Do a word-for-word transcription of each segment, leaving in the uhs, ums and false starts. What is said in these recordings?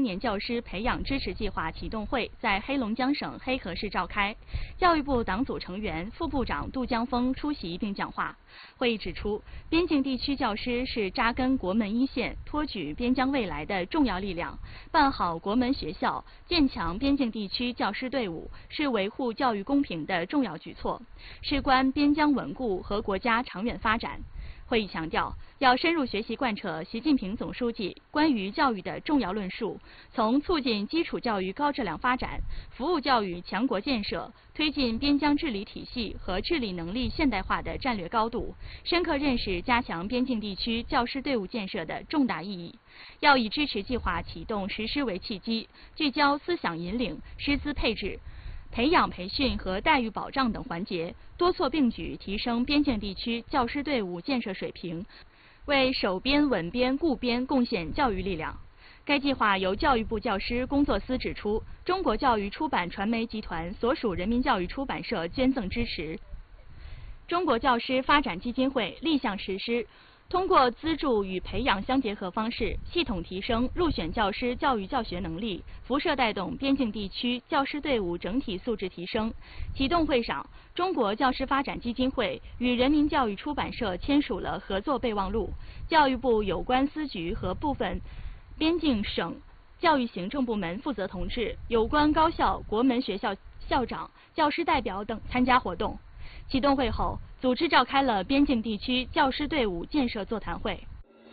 青年教师培养支持计划启动会在黑龙江省黑河市召开，教育部党组成员、副部长杜江峰出席并讲话。会议指出，边境地区教师是扎根国门一线、托举边疆未来的重要力量。办好国门学校、建强边境地区教师队伍，是维护教育公平的重要举措，事关边疆稳固和国家长远发展。会议强调，要深入学习贯彻习近平总书记关于教育的重要论述，从促进基础教育高质量发展、服务教育强国建设、推进边疆治理体系和治理能力现代化的战略高度，深刻认识加强边境地区教师队伍建设的重大意义。要以支持计划启动实施为契机，聚焦思想引领、师资配置、培养培训和待遇保障等环节，多措并举提升边境地区教师队伍建设水平，为守边稳边固边贡献教育力量。该计划由教育部教师工作司指出，中国教育出版传媒集团所属人民教育出版社捐赠支持，中国教师发展基金会立项实施，通过资助与培养相结合方式，系统提升入选教师教育教学能力，辐射带动边境地区教师队伍整体素质提升。启动会上，中国教师发展基金会与人民教育出版社签署了合作备忘录，教育部有关司局和部分边境省教育行政部门负责同志、有关高校、国门学校校长、教师代表等参加活动。启动会后，组织召开了边境地区教师队伍建设座谈会。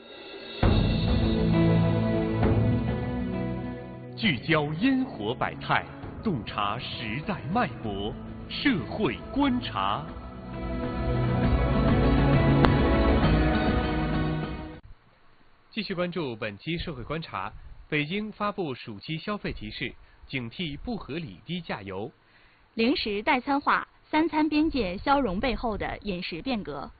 聚焦烟火百态，洞察时代脉搏，社会观察。 继续关注本期社会观察。北京发布暑期消费提示，警惕不合理低价游。 零食代餐化，三餐边界消融背后的饮食变革。